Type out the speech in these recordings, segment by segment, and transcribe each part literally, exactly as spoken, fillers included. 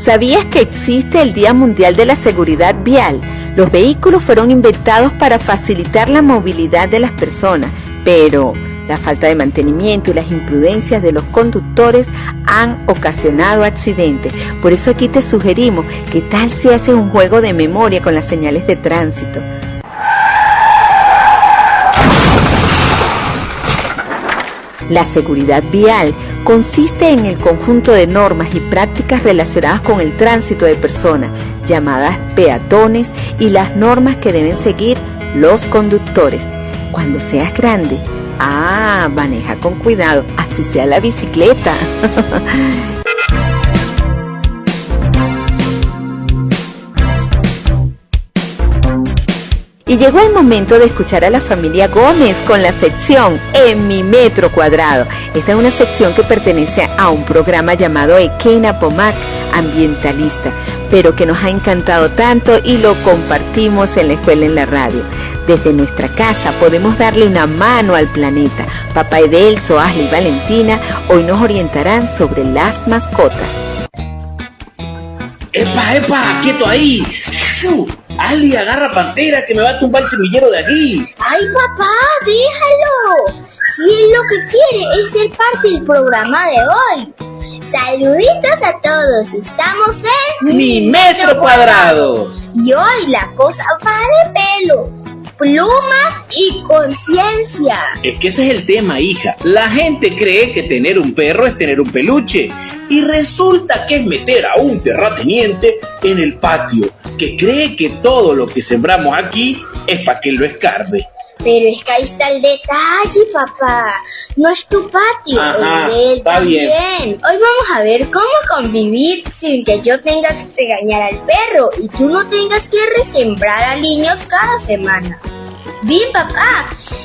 ¿Sabías que existe el Día Mundial de la Seguridad Vial? Los vehículos fueron inventados para facilitar la movilidad de las personas, pero la falta de mantenimiento y las imprudencias de los conductores han ocasionado accidentes. Por eso aquí te sugerimos que tal si haces un juego de memoria con las señales de tránsito. La seguridad vial consiste en el conjunto de normas y prácticas relacionadas con el tránsito de personas, llamadas peatones, y las normas que deben seguir los conductores. Cuando seas grande, ah, maneja con cuidado, así sea la bicicleta. Y llegó el momento de escuchar a la familia Gómez con la sección En mi metro cuadrado. Esta es una sección que pertenece a un programa llamado Ekena Pomac, ambientalista, pero que nos ha encantado tanto y lo compartimos en la escuela, en la radio. Desde nuestra casa podemos darle una mano al planeta. Papá Edelso, Ashley y Valentina hoy nos orientarán sobre las mascotas. ¡Epa, epa! ¡Quieto ahí! ¡Shoo! ¡Ali, agarra Pantera que me va a tumbar el semillero de aquí! ¡Ay, papá, déjalo! Si él lo que quiere es ser parte del programa de hoy. Saluditos a todos, estamos en... ¡Mi metro cuadrado! Y hoy la cosa va de pelos, plumas y conciencia. Es que ese es el tema, hija. La gente cree que tener un perro es tener un peluche. Y resulta que es meter a un terrateniente en el patio, que cree que todo lo que sembramos aquí es para que lo escarbe. Pero es que ahí está el detalle, papá. No es tu patio, Ajá, el de él está también. bien. Hoy vamos a ver cómo convivir sin que yo tenga que regañar al perro y tú no tengas que resembrar a niños cada semana. Bien, papá.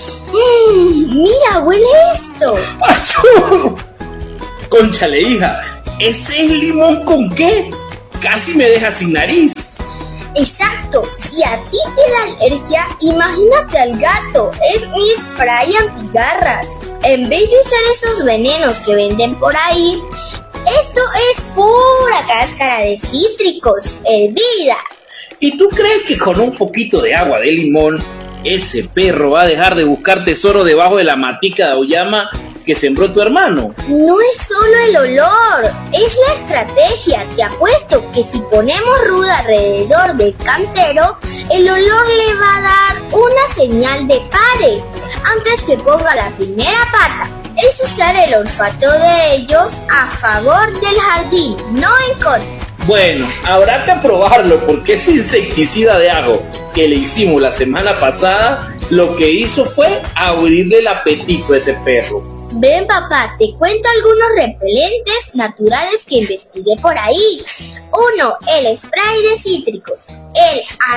Mmm, mira, huele esto. ¡Achú! Cónchale, hija, ¿ese es limón con qué? Casi me deja sin nariz. Exacto, si a ti te da alergia, imagínate al gato. Es mi spray antigarras. En vez de usar esos venenos que venden por ahí, esto es pura cáscara de cítricos, hervida. ¿Y tú crees que con un poquito de agua de limón ese perro va a dejar de buscar tesoro debajo de la matica de auyama que sembró tu hermano? No es solo el olor, es la estrategia. Te apuesto que si ponemos ruda alrededor del cantero, el olor le va a dar una señal de pare antes que ponga la primera pata. Es usar el olfato de ellos a favor del jardín, no en contra. Bueno, habrá que probarlo porque ese insecticida de ajo que le hicimos la semana pasada, lo que hizo fue abrirle el apetito a ese perro. Ven, papá, te cuento algunos repelentes naturales que investigué por ahí. Uno, el spray de cítricos. El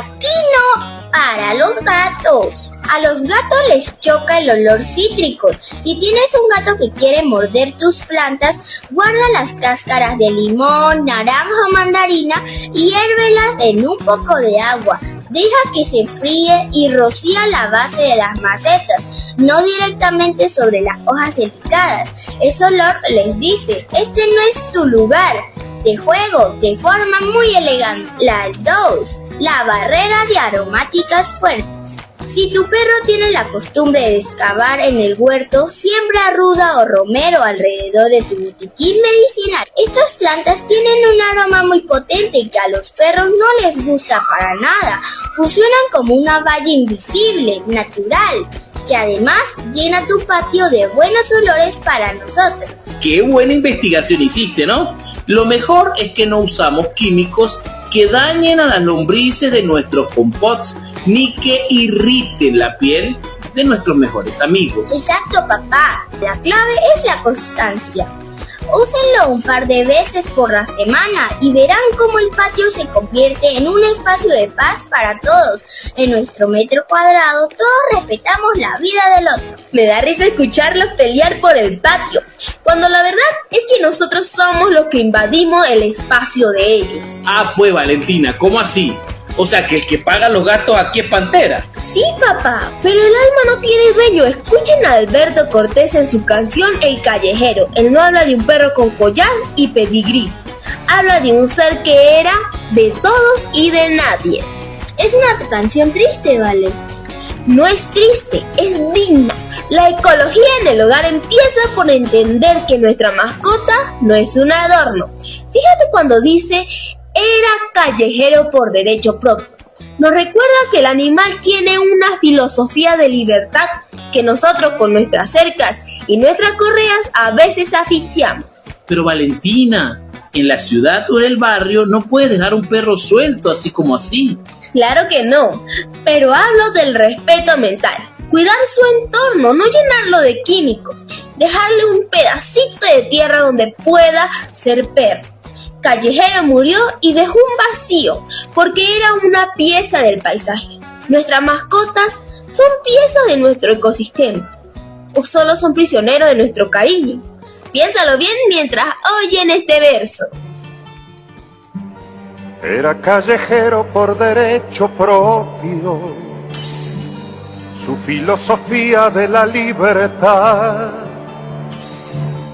Aquino para los gatos. A los gatos les choca el olor cítricos. Si tienes un gato que quiere morder tus plantas, guarda las cáscaras de limón, naranja o mandarina y hiérvelas en un poco de agua. Deja que se enfríe y rocía la base de las macetas, no directamente sobre las hojas delicadas. Ese olor les dice, este no es tu lugar de juego, de forma muy elegante. La dos, la barrera de aromáticas fuertes. Si tu perro tiene la costumbre de excavar en el huerto, siembra ruda o romero alrededor de tu botiquín medicinal. Estas plantas tienen un aroma muy potente que a los perros no les gusta para nada. Funcionan como una valla invisible, natural, que además llena tu patio de buenos olores para nosotros. ¡Qué buena investigación hiciste!, ¿no? Lo mejor es que no usamos químicos que dañen a las lombrices de nuestros compots ni que irriten la piel de nuestros mejores amigos. Exacto, papá. La clave es la constancia. Úsenlo un par de veces por la semana y verán cómo el patio se convierte en un espacio de paz para todos. En nuestro metro cuadrado todos respetamos la vida del otro. Me da risa escucharlos pelear por el patio, cuando la verdad es que nosotros somos los que invadimos el espacio de ellos. Ah, pues Valentina, ¿cómo así? O sea, que el que paga los gatos aquí es Pantera. Sí, papá, pero el alma no tiene dueño. Escuchen a Alberto Cortés en su canción El Callejero. Él no habla de un perro con collar y pedigrí. habla de un ser que era de todos y de nadie. Es una canción triste, ¿vale? No es triste, es digna. La ecología en el hogar empieza por entender que nuestra mascota no es un adorno. Fíjate cuando dice, era callejero por derecho propio. Nos recuerda que el animal tiene una filosofía de libertad que nosotros con nuestras cercas y nuestras correas a veces asfixiamos. Pero Valentina, en la ciudad o en el barrio no puedes dejar un perro suelto así como así. Claro que no, pero hablo del respeto mental. Cuidar su entorno, no llenarlo de químicos, dejarle un pedacito de tierra donde pueda ser perro. Callejero murió y dejó un vacío, porque era una pieza del paisaje. Nuestras mascotas son piezas de nuestro ecosistema, o solo son prisioneros de nuestro cariño. Piénsalo bien mientras oyen este verso. Era callejero por derecho propio, su filosofía de la libertad